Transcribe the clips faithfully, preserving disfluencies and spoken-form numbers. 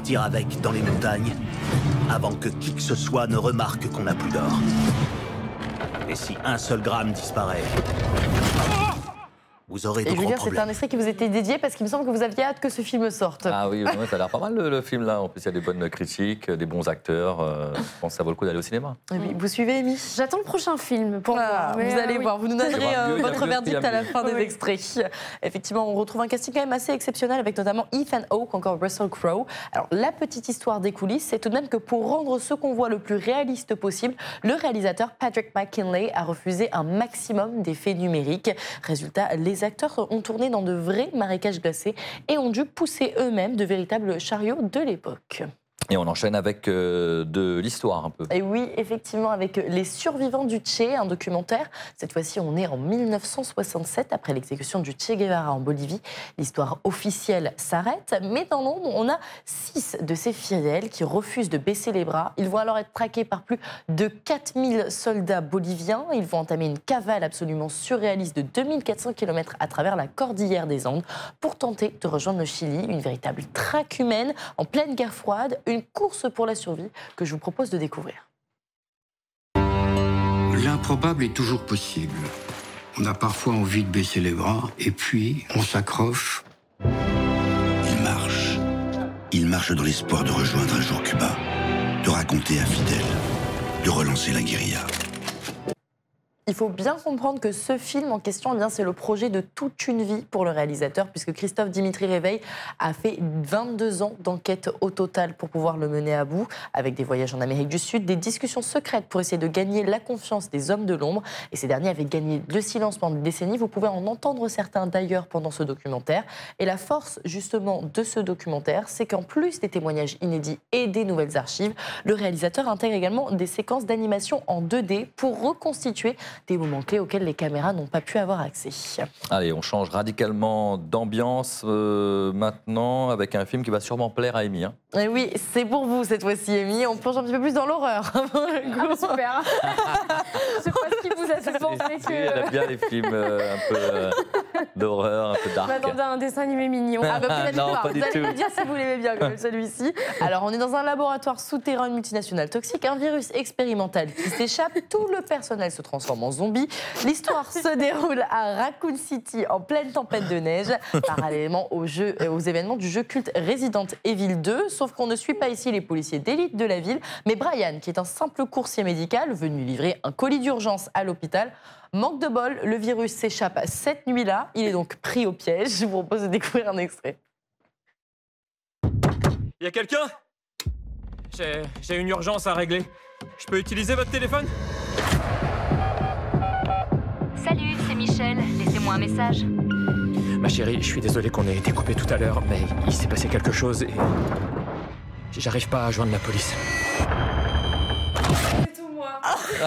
partir avec dans les montagnes avant que qui que ce soit ne remarque qu'on n'a plus d'or. Et si un seul gramme disparaît, vous aurez de Et gros Julien, problèmes. c'est un extrait qui vous était dédié parce qu'il me semble que vous aviez hâte que ce film sorte. Ah oui, ouais, ça a l'air pas mal le, le film là. En plus, il y a des bonnes critiques, des bons acteurs. Euh, je pense que ça vaut le coup d'aller au cinéma. Et oui, vous suivez, Amy? J'attends le prochain film pour Ah, voir. Mais, vous allez euh, oui. voir, vous nous donnerez Il y a euh, mieux, il y a votre mieux, verdict il y a à la mieux. fin des Oui. extraits. Effectivement, on retrouve un casting quand même assez exceptionnel avec notamment Ethan Hawke, encore Russell Crowe. Alors, la petite histoire des coulisses, c'est tout de même que pour rendre ce qu'on voit le plus réaliste possible, le réalisateur Patrick McKinley a refusé un maximum d'effets numériques. Résultat, les acteurs ont tourné dans de vrais marécages glacés et ont dû pousser eux-mêmes de véritables chariots de l'époque. Et on enchaîne avec euh, de l'histoire un peu. Et oui, effectivement, avec Les Survivants du Che, un documentaire. Cette fois-ci, on est en mille neuf cent soixante-sept, après l'exécution du Che Guevara en Bolivie. L'histoire officielle s'arrête, mais dans l'ombre, on a six de ces fidèles qui refusent de baisser les bras. Ils vont alors être traqués par plus de quatre mille soldats boliviens. Ils vont entamer une cavale absolument surréaliste de deux mille quatre cents kilomètres à travers la cordillère des Andes pour tenter de rejoindre le Chili. Une véritable traque humaine en pleine guerre froide. Une course pour la survie que je vous propose de découvrir. L'improbable est toujours possible. On a parfois envie de baisser les bras, et puis on s'accroche. Il marche. Il marche dans l'espoir de rejoindre un jour Cuba, de raconter à Fidel, de relancer la guérilla. Il faut bien comprendre que ce film en question, eh bien, c'est le projet de toute une vie pour le réalisateur, puisque Christophe Dimitri Réveil a fait vingt-deux ans d'enquête au total pour pouvoir le mener à bout, avec des voyages en Amérique du Sud, des discussions secrètes pour essayer de gagner la confiance des hommes de l'ombre. Et ces derniers avaient gagné le silence pendant des décennies. Vous pouvez en entendre certains d'ailleurs pendant ce documentaire. Et la force justement de ce documentaire, c'est qu'en plus des témoignages inédits et des nouvelles archives, le réalisateur intègre également des séquences d'animation en deux D pour reconstituer des moments clés auxquels les caméras n'ont pas pu avoir accès. Allez, on change radicalement d'ambiance euh, maintenant avec un film qui va sûrement plaire à Amy. Hein. Et oui, c'est pour vous cette fois-ci, Amy. On plonge un petit peu plus dans l'horreur. Ah, bah, super. Je sais pas ce qui vous a fait penser Oui, elle que... a bien les films euh, un peu euh, d'horreur, un peu Je dark. m'attendais à un dessin animé mignon. Ah bah, vous allez Non, voir. pas Vous du allez tout. me dire si vous l'aimez bien comme celui-ci. Alors, on est dans un laboratoire souterrain multinational toxique, un virus expérimental qui s'échappe, tout le personnel se transforme en zombie. L'histoire se déroule à Raccoon City en pleine tempête de neige, parallèlement aux, jeux, aux événements du jeu culte Resident Evil deux, sauf qu'on ne suit pas ici les policiers d'élite de la ville, mais Brian, qui est un simple coursier médical venu livrer un colis d'urgence à l'hôpital. Manque de bol, le virus s'échappe cette nuit-là, il est donc pris au piège. Je vous propose de découvrir un extrait. Y a quelqu'un? J'ai j'ai une urgence à régler. Je peux utiliser votre téléphone? Salut, c'est Michel. Laissez-moi un message. Ma chérie, je suis désolé qu'on ait été coupé tout à l'heure, mais il s'est passé quelque chose et... J'arrive pas à joindre la police. C'est tout moi.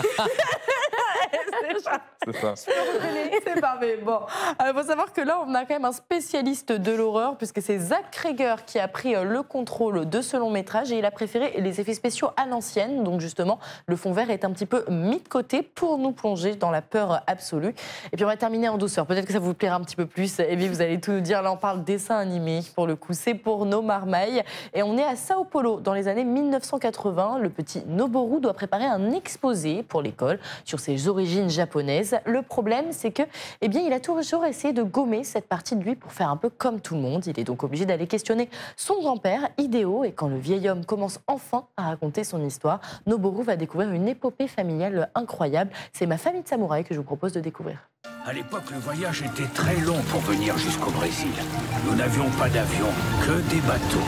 C'est ça. C'est parfait. Bon, il faut savoir que là, on a quand même un spécialiste de l'horreur, puisque c'est Zach Cregger qui a pris le contrôle de ce long métrage et il a préféré les effets spéciaux à l'ancienne. Donc justement, le fond vert est un petit peu mis de côté pour nous plonger dans la peur absolue. Et puis on va terminer en douceur. Peut-être que ça vous plaira un petit peu plus. Et bien vous allez tout nous dire. Là, on parle dessin animé. Pour le coup, c'est pour nos marmailles. Et on est à Sao Paulo dans les années mille neuf cent quatre-vingts. Le petit Noboru doit préparer un exposé pour l'école sur ses origines japonaises. Le problème, c'est que, eh bien, il a toujours essayé de gommer cette partie de lui pour faire un peu comme tout le monde. Il est donc obligé d'aller questionner son grand-père, Hideo, et quand le vieil homme commence enfin à raconter son histoire, Noboru va découvrir une épopée familiale incroyable. C'est Ma famille de samouraï que je vous propose de découvrir. À l'époque, le voyage était très long pour venir jusqu'au Brésil. Nous n'avions pas d'avion, que des bateaux.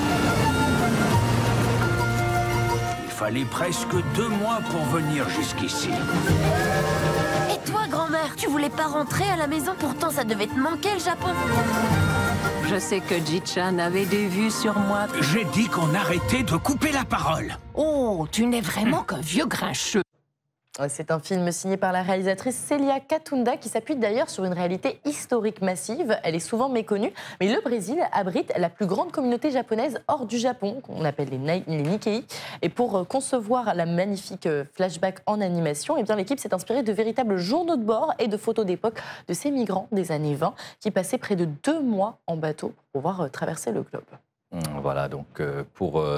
Il fallait presque deux mois pour venir jusqu'ici. Et toi, grand-mère, tu voulais pas rentrer à la maison? Pourtant, ça devait te manquer, le Japon. Je sais que Ji-chan avait des vues sur moi. J'ai dit qu'on arrêtait de couper la parole. Oh, tu n'es vraiment qu'un vieux grincheux. C'est un film signé par la réalisatrice Célia Catunda qui s'appuie d'ailleurs sur une réalité historique massive. Elle est souvent méconnue, mais le Brésil abrite la plus grande communauté japonaise hors du Japon, qu'on appelle les, na- les Nikkei. Et pour concevoir la magnifique flashback en animation, eh bien, l'équipe s'est inspirée de véritables journaux de bord et de photos d'époque de ces migrants des années vingt qui passaient près de deux mois en bateau pour pouvoir traverser le globe. Voilà, donc euh, pour... Euh